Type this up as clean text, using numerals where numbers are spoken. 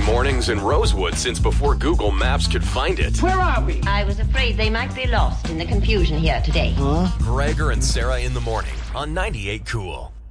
mornings in Rosewood since before Google Maps could find it. Where are we? I was afraid they might be lost in the confusion here today. Gregor and Sarah in the morning on 98 Cool.